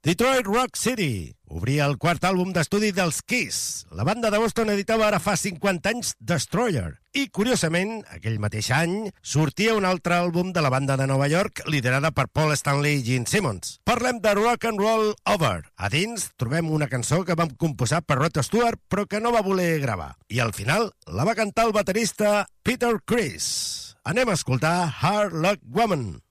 Detroit Rock City obria el quart àlbum d'estudi dels Kiss. La banda de Boston editava ara fa 50 anys Destroyer. I, curiosament, aquell mateix any, sortia un altre àlbum de la banda de Nova York liderada per Paul Stanley i Gene Simmons. Parlem de Rock and Roll Over. A dins trobem una cançó que vam composar per Rod Stewart però que no va voler gravar. I al final la va cantar el baterista Peter Criss. Anem a escoltar Hard Luck Woman.